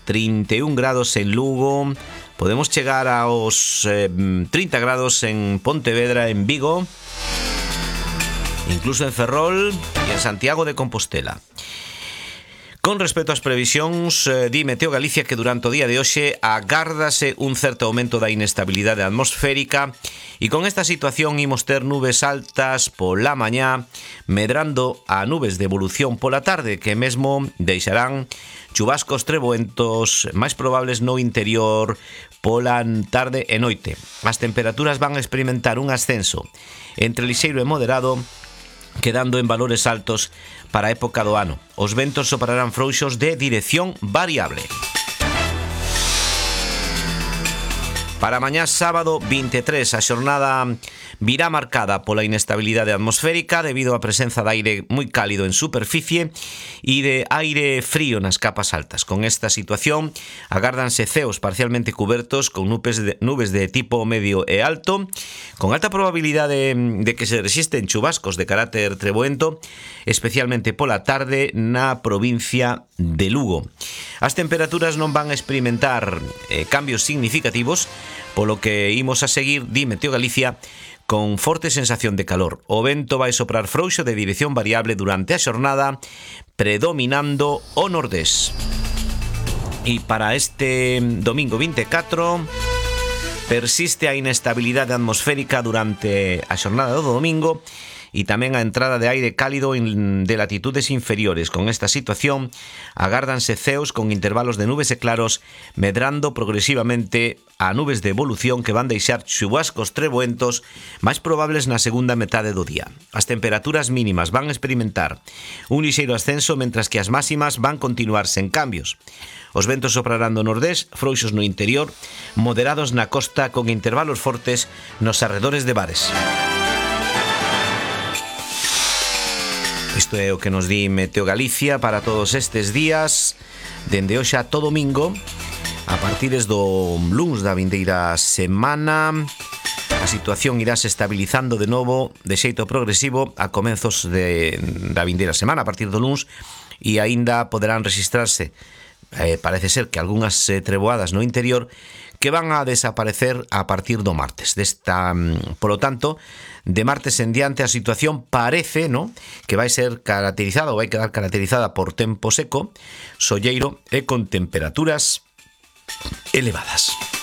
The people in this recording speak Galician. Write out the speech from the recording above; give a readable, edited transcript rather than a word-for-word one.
31 grados en Lugo. Podemos chegar aos 30 grados en Pontevedra, en Vigo, incluso en Ferrol e en Santiago de Compostela. Con respecto ás previsións, di Meteo Galicia que durante o día de hoxe agárdase un certo aumento da inestabilidade atmosférica e con esta situación imos ter nubes altas pola mañá, medrando a nubes de evolución pola tarde que mesmo deixarán chubascos treboentos máis probables no interior pola tarde e noite. As temperaturas van a experimentar un ascenso entre lixeiro e moderado, quedando en valores altos para a época do ano. Os ventos soprarán frouxos de dirección variable. Para mañá sábado 23, a xornada virá marcada pola inestabilidade atmosférica debido á presenza de aire moi cálido en superficie e de aire frío nas capas altas. Con esta situación agárdanse ceos parcialmente cubertos con nubes de tipo medio e alto, con alta probabilidade de que se resisten chubascos de carácter treboento, especialmente pola tarde na provincia de Lugo. As temperaturas non van a experimentar cambios significativos, polo que imos a seguir, di Meteo Galicia, con forte sensación de calor. O vento vai soprar frouxo de dirección variable durante a xornada, predominando o nordés. E para este domingo 24 persiste a inestabilidade atmosférica durante a xornada do domingo e tamén a entrada de aire cálido de latitudes inferiores. Con esta situación agárdanse ceos con intervalos de nubes e claros, medrando progresivamente a nubes de evolución que van deixar chubascos treboentos máis probables na segunda metade do día. As temperaturas mínimas van a experimentar un lixeiro ascenso, mentras que as máximas van continuar sen cambios. Os ventos soprarán do nordés, frouxos no interior, moderados na costa, con intervalos fortes nos arredores de bares. Isto é o que nos di Meteo Galicia para todos estes días, dende hoxe a todo domingo, a partir do luns da vindeira semana. A situación irá se estabilizando de novo de xeito progresivo a comenzos da vindeira semana, a partir do luns, e aínda poderán registrarse, parece ser que algunhas treboadas no interior, que van a desaparecer a partir do martes. Polo tanto, de martes en diante a situación parece, ¿no?, que vai ser caracterizada ou vai quedar caracterizada por tempo seco, solleiro e con temperaturas elevadas.